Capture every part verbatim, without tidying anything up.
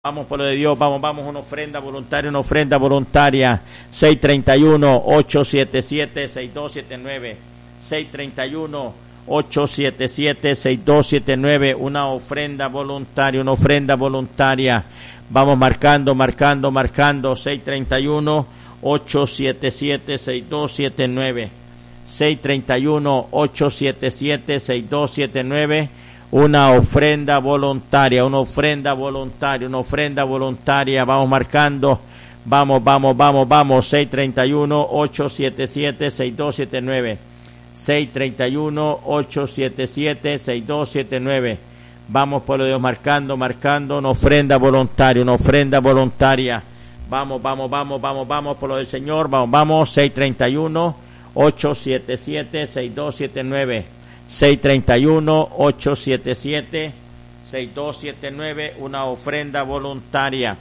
Vamos por lo de Dios, vamos, vamos, una ofrenda voluntaria, una ofrenda voluntaria. seis treinta y uno, ocho siete siete, seis dos siete nueve. seis treinta y uno, ocho siete siete, seis dos siete nueve. Una ofrenda voluntaria, una ofrenda voluntaria. Vamos marcando, marcando, marcando. seis treinta y uno, ocho siete siete, seis dos siete nueve. seis treinta y uno, ocho siete siete, seis dos siete nueve. Una ofrenda voluntaria, una ofrenda voluntaria, una ofrenda voluntaria. Vamos marcando, vamos, vamos, vamos, vamos. seis treinta y uno, ocho siete siete, seis dos siete nueve. seis treinta y uno, ocho siete siete, seis dos siete nueve. Vamos por lo de Dios, marcando, marcando. Una ofrenda voluntaria, una ofrenda voluntaria. Vamos, vamos, vamos, vamos, vamos por lo del Señor. Vamos, vamos. seis treinta y uno, ocho siete siete, seis dos siete nueve. seis treinta y uno, ocho siete siete, seis dos siete nueve, una ofrenda voluntaria.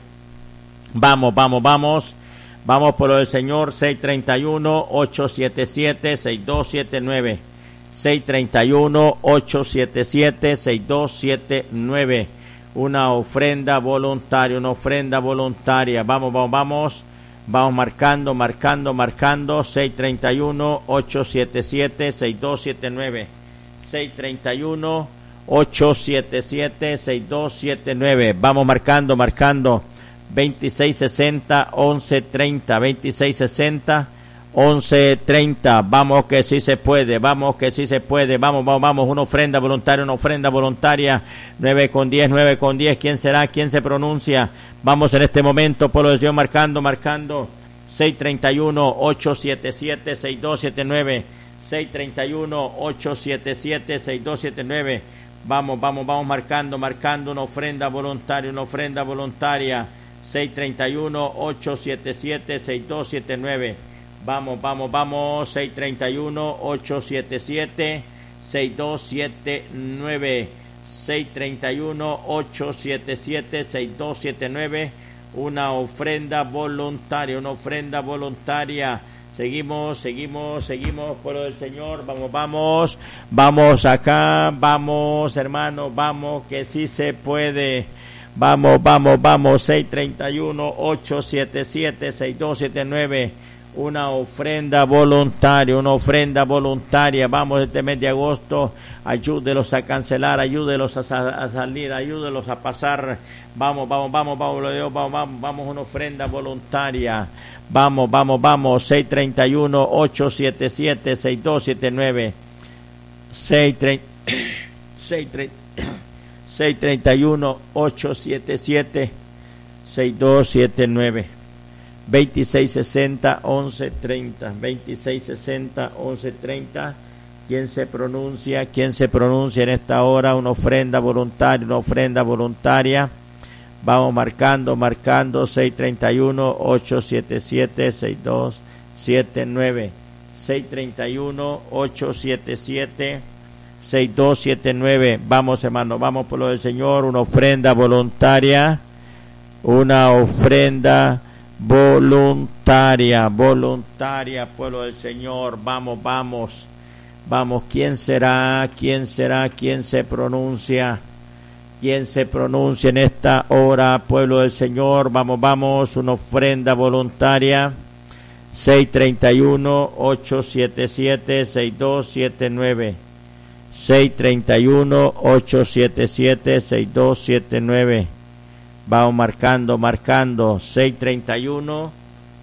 Vamos, vamos, vamos. Vamos por lo del Señor. seis treinta y uno, ocho siete siete, seis dos siete nueve. seis treinta y uno, ocho siete siete, seis dos siete nueve. Una ofrenda voluntaria, una ofrenda voluntaria. Vamos, vamos, vamos. Vamos marcando, marcando, marcando. seis treinta y uno, ocho siete siete, seis dos siete nueve. seis treinta y uno, ocho siete siete, seis dos siete nueve. Vamos marcando, marcando. veintiséis sesenta, once treinta. veintiséis sesenta, once treinta. Vamos que sí se puede, vamos que sí se puede. Vamos, vamos, vamos. Una ofrenda voluntaria, una ofrenda voluntaria. nueve con diez, nueve con diez. ¿Quién será? ¿Quién se pronuncia? Vamos en este momento por lo de Dios, marcando, marcando. seis treinta y uno, ocho siete siete, seis dos siete nueve. seis treinta y uno, ocho siete siete, seis dos siete nueve. Vamos, vamos, vamos marcando, marcando una ofrenda voluntaria, una ofrenda voluntaria. seis treinta y uno, ocho siete siete, seis dos siete nueve. Vamos, vamos, vamos. seis treinta y uno, ocho siete siete, seis dos siete nueve. seis treinta y uno, ocho siete siete, seis dos siete nueve. Una ofrenda voluntaria, una ofrenda voluntaria. Seguimos, seguimos, seguimos por lo del Señor. Vamos, vamos, vamos acá, vamos, hermanos, vamos, que sí se puede. Vamos, vamos, vamos. seis treinta y uno, ocho siete siete, seis dos siete nueve. Una ofrenda voluntaria, una ofrenda voluntaria. Vamos, este mes de agosto, ayúdelos a cancelar, ayúdelos a, a salir, ayúdelos a pasar. Vamos, vamos, vamos, vamos, Dios, vamos, vamos, vamos, una ofrenda voluntaria. Vamos, vamos, vamos. seis treinta y uno, ocho siete siete, seis dos siete nueve. seis treinta y uno, ocho siete siete, seis dos siete nueve. veintiséis sesenta, once treinta. veintiséis sesenta, once treinta. ¿Quién se pronuncia? ¿Quién se pronuncia en esta hora? Una ofrenda voluntaria, una ofrenda voluntaria. Vamos marcando, marcando. seis treinta y uno, ocho siete siete, seis dos siete nueve. seis treinta y uno, ocho siete siete, seis dos siete nueve. Vamos, hermano, vamos por lo del Señor. Una ofrenda voluntaria. Una ofrenda voluntaria, voluntaria, pueblo del Señor. Vamos, vamos, vamos. ¿Quién será? ¿Quién será? ¿Quién se pronuncia? ¿Quién se pronuncia en esta hora, pueblo del Señor? Vamos, vamos. Una ofrenda voluntaria. seis treinta y uno, ocho siete siete, seis dos siete nueve. seis treinta y uno, ocho siete siete, seis dos siete nueve. Vamos marcando, marcando. seis treinta y uno,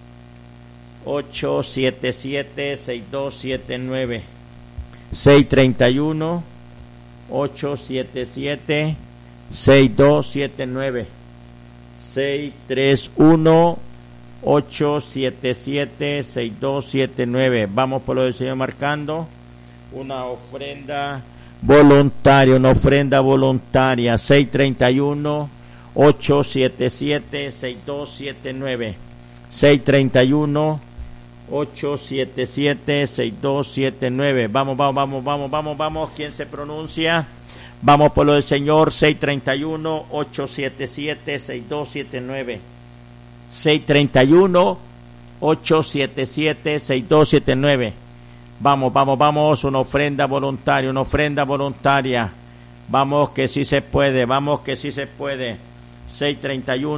ocho siete siete, seis dos siete nueve. seis treinta y uno, ocho siete siete, seis dos siete nueve. seis treinta y uno, ocho siete siete, seis dos siete nueve. Vamos por lo del Señor marcando. Una ofrenda voluntaria, una ofrenda voluntaria. seis treinta y uno, ocho siete siete, seis dos siete nueve. seis treinta y uno, ocho siete siete, seis dos siete nueve. Vamos, vamos, vamos, vamos, vamos, vamos. ¿Quién se pronuncia? Vamos por lo del Señor. seis treinta y uno, ocho siete siete, seis dos siete nueve. seis treinta y uno, ocho siete siete, seis dos siete nueve. Vamos, vamos, vamos. Una ofrenda voluntaria, una ofrenda voluntaria. Vamos que sí se puede, vamos que sí se puede. seis treinta y uno